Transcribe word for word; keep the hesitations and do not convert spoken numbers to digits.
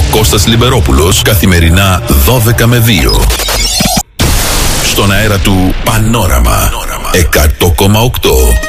Κώστας Λιμπερόπουλος, καθημερινά δώδεκα με δύο. Στον αέρα του Πανόραμα εκατό κόμμα οκτώ.